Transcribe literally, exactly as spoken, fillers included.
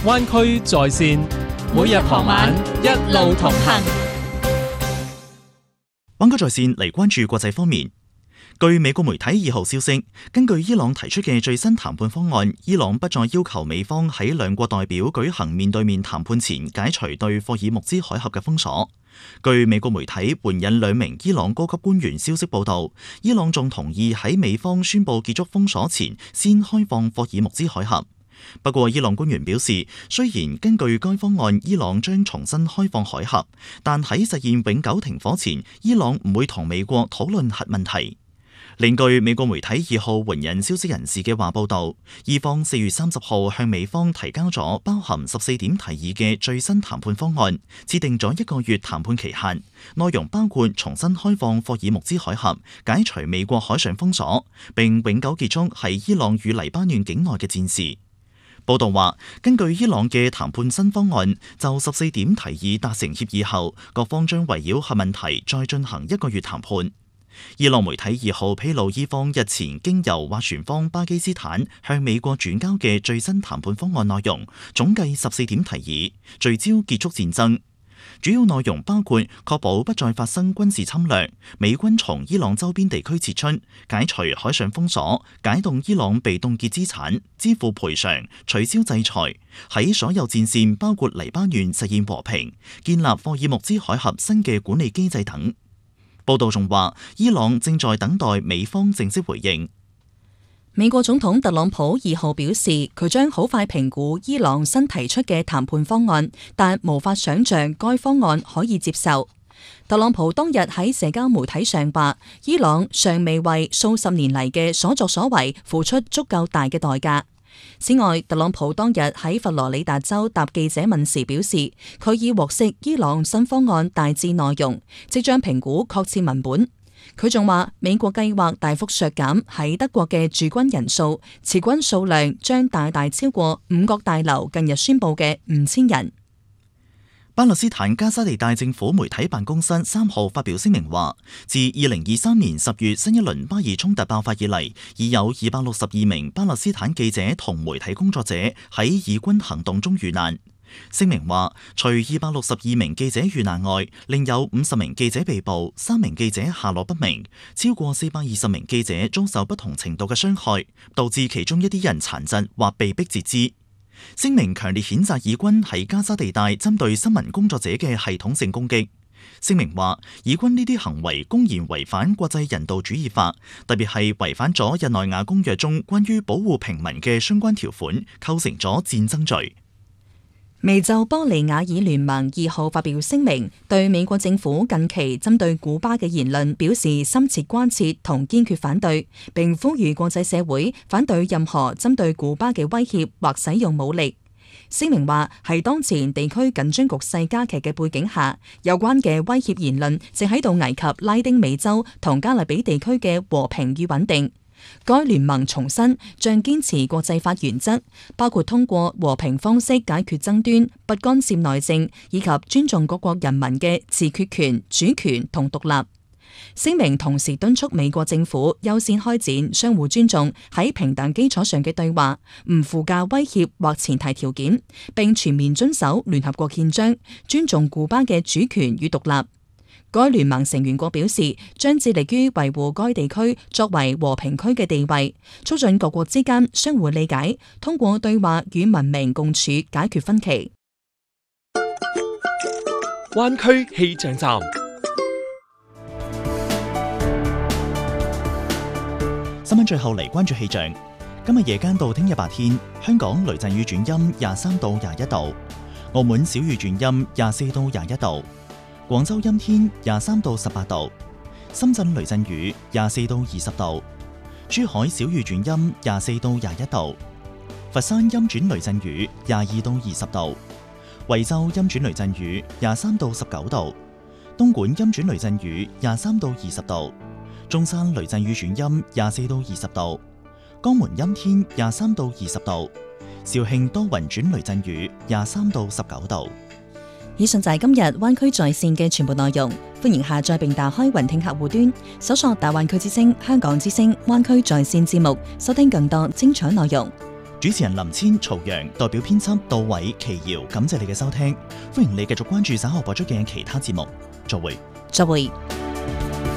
灣區在線，每日傍晚一路同行。 灣區在線嚟關注國際方面。據美國媒體二號消息，根據伊朗提出嘅最新談判方案，伊朗不再要求美方喺兩國代表舉行面對面談判前解除對霍爾木茲海峽嘅封鎖。據美國媒體援引兩名伊朗高級官員消息報道，伊朗仲同意喺美方宣布結束封鎖前先開放霍爾木茲海峽。不過，伊朗官員表示，雖然根據該方案，伊朗將重新開放海峽，但喺實現永久停火前，伊朗唔會同美國討論核問題。另據美國媒體二號援引消息人士嘅話報道，伊方四月三十號向美方提交咗包含十四點提議嘅最新談判方案，設定咗一個月談判期限，內容包括重新開放霍爾木茲海峽、解除美國海上封鎖，並永久結束喺伊朗與黎巴嫩境內嘅戰事。報道話，根據伊朗嘅談判新方案，就十四點提議達成協議後，各方將圍繞核問題再進行一個月談判。伊朗媒體二號披露，伊方日前經由斡旋方巴基斯坦向美國轉交嘅最新談判方案內容，總計十四點提議，聚焦結束戰爭。主要內容包括確保不再發生軍事侵略、美軍從伊朗周邊地區撤出、解除海上封鎖、解凍伊朗被凍結資產、支付賠償、取消制裁、喺所有戰線包括黎巴嫩實現和平、建立霍爾木茲海峽新嘅管理機制等。報道仲話，伊朗正在等待美方正式回應。 美國總統特朗普二號表示，佢將好快評估伊朗新提出嘅談判方案，但無法想象該方案可以接受。特朗普當日喺社交媒體上話，伊朗尚未為數十年嚟嘅所作所為付出足夠大嘅代價。此外，特朗普當日喺佛羅里達州答記者問時表示，佢已獲悉伊朗新方案大致內容，即將評估確切文本。佢仲話，美國計劃大幅削減喺德國嘅駐軍人數，持軍數量將大大超過五角大樓近日宣布嘅五千人。 巴勒斯坦加沙地帶政府媒體辦公室三號發表聲明話，自二零二三年十月新一輪巴以衝突爆發以嚟，已有二百六十二名巴勒斯坦記者同媒體工作者喺以軍行動中遇難。聲明話，除二百六十二名記者遇難外，另有五十名記者被捕，三名記者下落不明，超過四百二十名記者遭受不同程度嘅傷害，導致其中一啲人殘疾或被逼截肢。聲明強烈譴責以軍喺加沙地帶針對新聞工作者嘅系統性攻擊。聲明話，以軍呢啲行為公然違反國際人道主義法，特別係違反咗日內瓦公約中關於保護平民嘅相關條款，構成咗戰爭罪。 美洲波利亞爾聯盟二號發表聲明，對美國政府近期針對古巴嘅言論表示深切關切同堅決反對，並呼籲國際社會反對任何針對古巴嘅威脅或使用武力。聲明話，係當前地區緊張局勢加劇嘅背景下，有關嘅威脅言論正喺度危及拉丁美洲同加勒比地區嘅和平與穩定。該聯盟重申將堅持國際法原則，包括通過和平方式解決爭端、不干涉內政，以及尊重各國人民嘅自決權、主權同獨立。聲明同時敦促美國政府優先開展相互尊重喺平等基礎上嘅對話，唔附加威脅或前提條件，並全面遵守聯合國憲章，尊重古巴嘅主權與獨立。該聯盟成員國表示，將致力於維護該地區作為和平區嘅地位，促進各國之間相互理解，通過對話與文明共處解決分歧。 灣區氣象站， 新聞最後嚟關注氣象。今日夜間到聽日白天，香港雷陣雨轉陰廿三到廿一度，澳門小雨轉陰廿四到廿一度。廣州陰天廿三到十八度，深圳雷陣雨廿四到二十度，珠海小雨轉陰廿四到廿一度，佛山陰轉雷陣雨廿二到二十度，惠州陰轉雷陣雨廿三到十九度，東莞陰轉雷陣雨廿三到二十度，中山雷陣雨轉陰廿四到二十度，江門陰天廿三到二十度，肇慶多雲轉雷陣雨廿三到十九度。 以上就係今日灣區在線嘅全部內容，歡迎下載並打開雲聽客戶端，搜索大灣區之聲、香港之聲、灣區在線節目，收聽更多精彩內容。 主持人林千、曹陽，代表編輯杜偉、奇瑤，感謝你嘅收聽，歡迎你繼續關注稍後播出嘅其他節目，再會。 再會。